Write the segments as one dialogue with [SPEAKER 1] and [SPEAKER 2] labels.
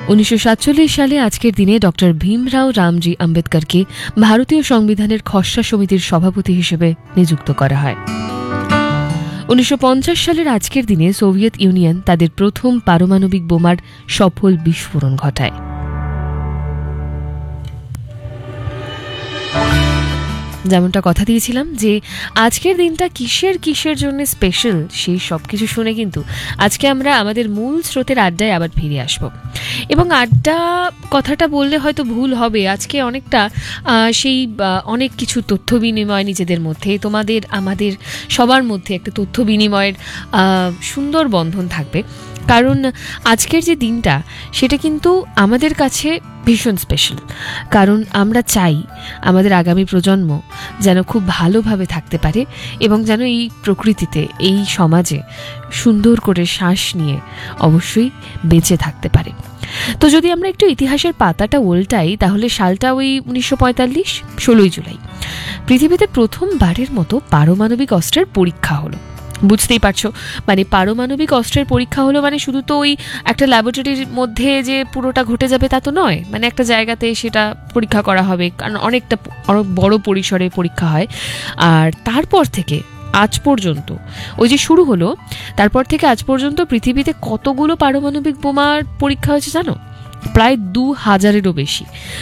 [SPEAKER 1] 1947 সালে আজকের দিনে ডক্টর ভীমরাও রামজি আম্বেদকরকে ভারতীয় সংবিধানের খসড়া সমিতির সভাপতি হিসেবে নিযুক্ত করা হয়। 1950 সালের আজকের দিনে সোভিয়েত ইউনিয়ন তাদের প্রথম পারমাণবিক বোমার সফল বিস্ফোরণ ঘটায়। যেমনটা কথা দিয়েছিলাম যে আজকের দিনটা কিসের জন্য স্পেশাল, সেই সব কিছু শুনে কিন্তু আজকে আমরা আমাদের মূল স্রোতের আড্ডায় আবার ফিরে আসব। এবং আড্ডা কথাটা বললে হয়তো ভুল হবে, আজকে অনেকটা সেই অনেক কিছু তথ্য বিনিময় নিজেদের মধ্যে, তোমাদের আমাদের সবার মধ্যে একটা তথ্য বিনিময়ের সুন্দর বন্ধন থাকবে। কারণ আজকের যে দিনটা সেটা কিন্তু আমাদের কাছে ভীষণ স্পেশাল, কারণ আমরা চাই আমাদের আগামী প্রজন্ম যেন খুব ভালোভাবে থাকতে পারে এবং যেন এই প্রকৃতিতে, এই সমাজে সুন্দর করে শ্বাস নিয়ে অবশ্যই বেঁচে থাকতে পারে। তো যদি আমরা একটু ইতিহাসের পাতাটা উল্টাই, তাহলে সালটা ওই 1945, 16ই জুলাই পৃথিবীতে প্রথমবারের মতো পারমাণবিক অস্ত্রের পরীক্ষা হলো। বুঝতেই পারছো, মানে পারমাণবিক অস্ত্রের পরীক্ষা হলো মানে শুধু তো ওই একটা ল্যাবরেটরির মধ্যে যে পুরোটা ঘটে যাবে তা তো নয়, মানে একটা জায়গাতে সেটা পরীক্ষা করা হবে, কারণ অনেক বড় পরিসরে পরীক্ষা হয়। আর তারপর থেকে আজ পর্যন্ত ওই যে শুরু হলো, তারপর থেকে আজ পর্যন্ত পৃথিবীতে কতগুলো পারমাণবিক বোমার পরীক্ষা হয়েছে জানো? প্রায় 2000-এরও বেশি।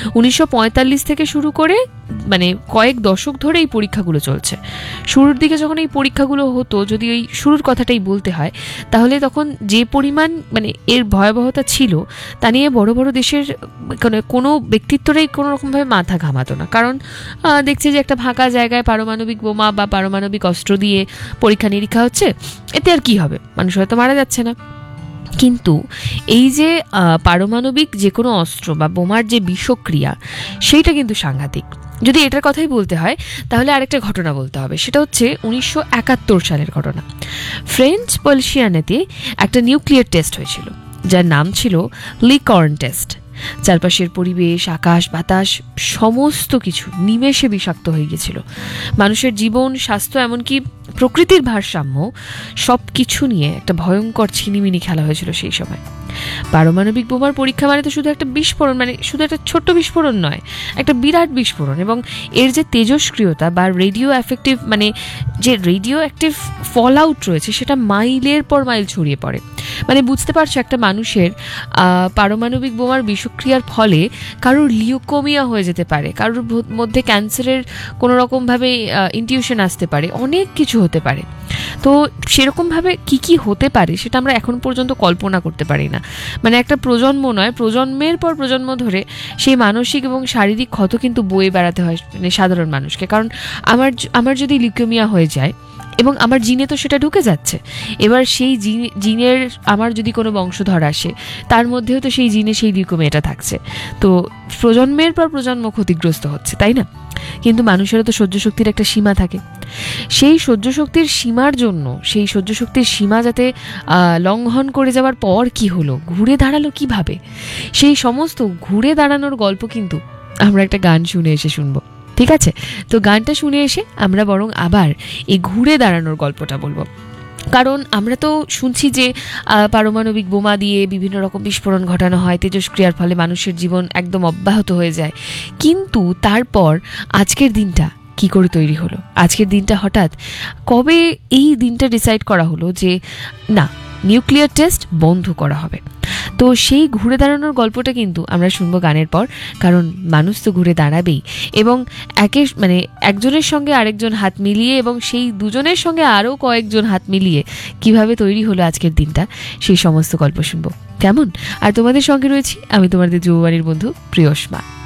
[SPEAKER 1] 1945 থেকে শুরু করে মানে কয়েক দশক ধরে এই পরীক্ষাগুলো চলছে। শুরুর দিকে যখন এই পরীক্ষাগুলো হতো, যদি ওই শুরুর কথাটাই বলতে হয়, তাহলে তখন যে পরিমাণ মানে এর ভয়াবহতা ছিল তা নিয়ে বড় বড় দেশের কোনো ব্যক্তিত্বরাই কোনো রকমভাবে মাথা ঘামাতো না। কারণ দেখছে যে একটা ফাঁকা জায়গায় পারমাণবিক বোমা বা পারমাণবিক অস্ত্র দিয়ে পরীক্ষা নিরীক্ষা হচ্ছে, এতে আর কি হবে, মানুষ হয়তো মারা যাচ্ছে না। কিন্তু এই যে পারমাণবিক যে কোনো অস্ত্র বা বোমার যে বিষক্রিয়া, সেইটা কিন্তু সাংঘাতিক। যদি এটার কথাই বলতে হয় তাহলে আরেকটা ঘটনা বলতে হবে, সেটা হচ্ছে 1971 সালের ঘটনা। ফ্রেঞ্চ পলশিয়ানেতে একটা নিউক্লিয়ার টেস্ট হয়েছিল, যার নাম ছিল লিকর্ন টেস্ট। চারপাশের পরিবেশ, আকাশ বাতাস সমস্ত কিছু নিমেষে বিষাক্ত হয়ে গেছিল। মানুষের জীবন, স্বাস্থ্য, এমনকি প্রকৃতির ভারসাম্য সব কিছু নিয়ে একটা ভয়ঙ্কর ছিনিমিনি খেলা হয়েছিল সেই সময়। পারমাণবিক বোমার পরীক্ষা মানে তো শুধু একটা বিস্ফোরণ, মানে শুধু একটা ছোট্ট বিস্ফোরণ নয়, একটা বিরাট বিস্ফোরণ। এবং এর যে তেজস্ক্রিয়তা বা রেডিও অ্যাফেক্টিভ, মানে যে রেডিও অ্যাক্টিভ ফল আউট রয়েছে, সেটা মাইলের পর মাইল ছড়িয়ে পড়ে। মানে বুঝতে পারছো, একটা মানুষের পারমাণবিক বোমার বিষক্রিয়ার ফলে কারোর লিউকোমিয়া হয়ে যেতে পারে, কারোর মধ্যে ক্যান্সারের কোনো রকমভাবে ইনটিউশন আসতে পারে, অনেক কিছু হতে পারে। তো সেরকমভাবে কি হতে পারে সেটা আমরা এখন পর্যন্ত কল্পনা করতে পারি না। মানে একটা প্রজন্ম নয়, প্রজন্মের পর প্রজন্ম ধরে সেই মানসিক এবং শারীরিক ক্ষত কিন্তু বয়ে বেড়াতে হয় মানে সাধারণ মানুষকে। কারণ আমার যদি লিউকেমিয়া হয়ে যায় এবং আমার জিনে তো সেটা ঢুকে যাচ্ছে, এবার সেই জিনের আমার যদি কোনো বংশধর আসে, তার মধ্যেও তো সেই জিনে সেই লিউকেমিয়াটা থাকছে। তো প্রজন্মের পর প্রজন্ম ক্ষতিগ্রস্ত হচ্ছে, তাই না? কিন্তু মানুষেরও তো সহ্য শক্তির একটা সীমা থাকে। সেই সহ্য শক্তির সীমার জন্য, সেই সহ্য শক্তির সীমা যাতে লঙ্ঘন করে যাওয়ার পর কি হলো, ঘুরে দাঁড়ালো কিভাবে, সেই সমস্ত ঘুরে দাঁড়ানোর গল্প কিন্তু আমরা একটা গান শুনে এসে শুনবো। ঠিক আছে, তো গানটা শুনে এসে আমরা বরং আবার এই ঘুরে দাঁড়ানোর গল্পটা বলবো। কারণ আমরা তো শুনছি যে পারমাণবিক বোমা দিয়ে বিভিন্ন রকম বিস্ফোরণ ঘটানো হয়, তেজস্ক্রিয়ার ফলে মানুষের জীবন একদম অব্যাহত হয়ে যায়। কিন্তু তারপর আজকের দিনটা কি করে তৈরি হলো? আজকের দিনটা হঠাৎ কবে এই দিনটা ডিসাইড করা হলো যে না, নিউক্লিয়ার টেস্ট বন্ধ করা হবে? তো সেই ঘুরে দাঁড়ানোর গল্পটা কিন্তু আমরা শুনবো গানের পর, কারণ মানুষ তো ঘুরে দাঁড়াবেই। এবং একজনের সঙ্গে আরেকজন হাত মিলিয়ে এবং সেই দুজনের সঙ্গে আরও কয়েকজন হাত মিলিয়ে কিভাবে তৈরি হলো আজকের দিনটা, সেই সমস্ত গল্প শুনবো। কেমন? আর তোমাদের সঙ্গে রয়েছি আমি, তোমাদের যুববাণীর বন্ধু প্রিয়সীমা।